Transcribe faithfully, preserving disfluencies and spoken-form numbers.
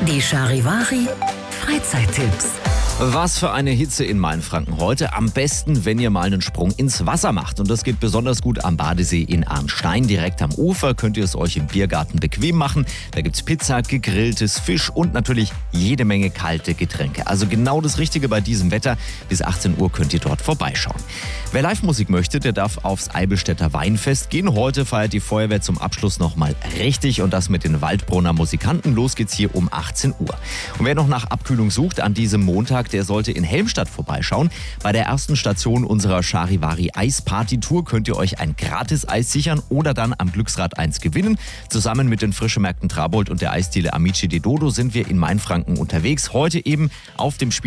Die Charivari Freizeittipps. Was für eine Hitze in Mainfranken heute. Am besten, wenn ihr mal einen Sprung ins Wasser macht. Und das geht besonders gut am Badesee in Arnstein. Direkt am Ufer könnt ihr es euch im Biergarten bequem machen. Da gibt's Pizza, gegrilltes Fisch und natürlich jede Menge kalte Getränke. Also genau das Richtige bei diesem Wetter. Bis achtzehn Uhr könnt ihr dort vorbeischauen. Wer Live-Musik möchte, der darf aufs Eibelstädter Weinfest gehen. Heute feiert die Feuerwehr zum Abschluss nochmal richtig und das mit den Waldbrunner Musikanten. Los geht's hier um achtzehn Uhr. Und wer noch nach Abkühlung sucht an diesem Montag, der sollte in Helmstadt vorbeischauen. Bei der ersten Station unserer Charivari Eisparty-Tour könnt ihr euch ein Gratis-Eis sichern oder dann am Glücksrad eins gewinnen. Zusammen mit den Frischemärkten Trabold und der Eisdiele Amici di Dodo sind wir in Mainfranken unterwegs. Heute eben auf dem Spiel